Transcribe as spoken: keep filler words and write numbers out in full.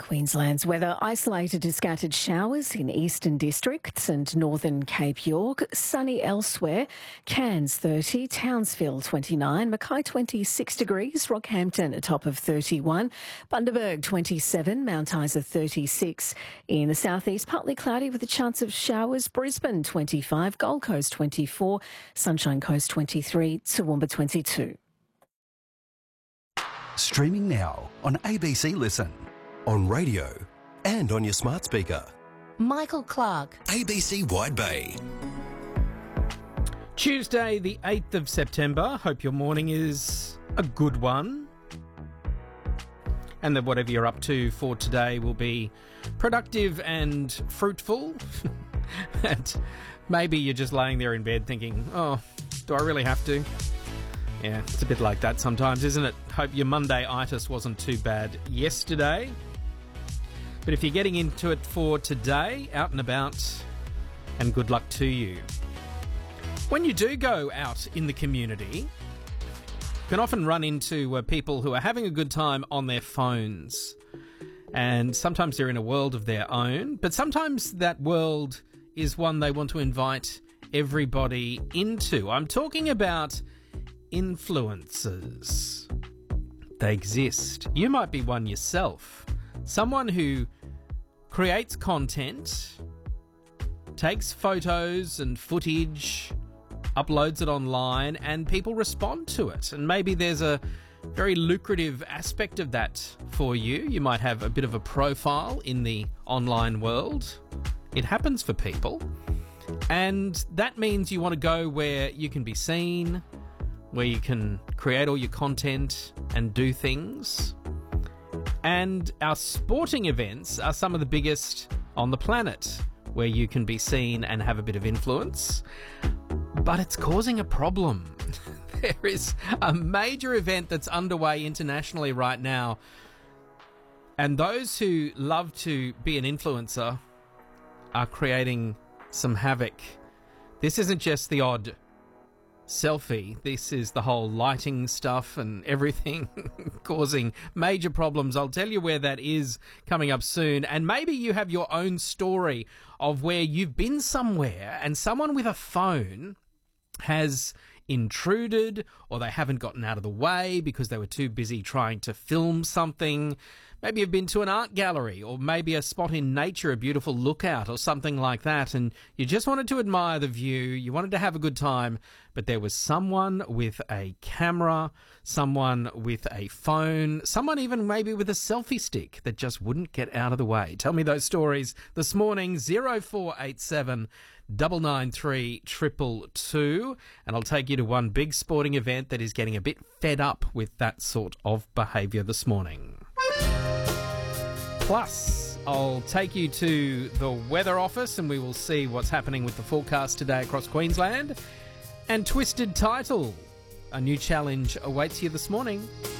Queensland's weather. Isolated to scattered showers in eastern districts and northern Cape York. Sunny elsewhere. Cairns thirty, Townsville twenty-nine, Mackay twenty-six degrees, Rockhampton a top of thirty-one, Bundaberg twenty-seven, Mount Isa thirty-six. In the southeast, partly cloudy with a chance of showers. Brisbane twenty-five, Gold Coast twenty-four, Sunshine Coast twenty-three, Toowoomba twenty-two. Streaming now on A B C Listen, on radio and on your smart speaker. Michael Clark. A B C Wide Bay. Tuesday the eighth of September. Hope your morning is a good one. And that whatever you're up to for today will be productive and fruitful. And maybe you're just laying there in bed thinking, oh, do I really have to? Yeah, it's a bit like that sometimes, isn't it? Hope your Monday-itis wasn't too bad yesterday. But if you're getting into it for today, out and about, and good luck to you. When you do go out in the community, you can often run into uh, people who are having a good time on their phones. And sometimes they're in a world of their own, but sometimes that world is one they want to invite everybody into. I'm talking about influencers. They exist. You might be one yourself. Someone who creates content, takes photos and footage, uploads it online, and people respond to it. And maybe there's a very lucrative aspect of that for you. You might have a bit of a profile in the online world. It happens for people. And that means you want to go where you can be seen, where you can create all your content and do things. And our sporting events are some of the biggest on the planet, where you can be seen and have a bit of influence. But it's causing a problem. There is a major event that's underway internationally right now, and those who love to be an influencer are creating some havoc. This isn't just the odd selfie. This is the whole lighting stuff and everything causing major problems. I'll tell you where that is coming up soon. And maybe you have your own story of where you've been somewhere and someone with a phone has intruded, or they haven't gotten out of the way because they were too busy trying to film something. Maybe you've been to an art gallery, or maybe a spot in nature, a beautiful lookout or something like that, and you just wanted to admire the view, you wanted to have a good time, but there was someone with a camera, someone with a phone, someone even maybe with a selfie stick that just wouldn't get out of the way. Tell me those stories this morning, zero four eight seven nine nine three two two two, and I'll take you to one big sporting event that is getting a bit fed up with that sort of behaviour this morning. Plus, I'll take you to the weather office and we will see what's happening with the forecast today across Queensland. And Twisted Title, a new challenge awaits you this morning.